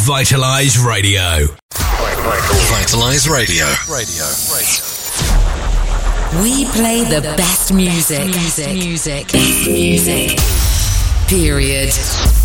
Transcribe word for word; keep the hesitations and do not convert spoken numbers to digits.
Vitalize Radio. Vitalize Radio. Radio. We play the best music. Music. Music. Best music. Period.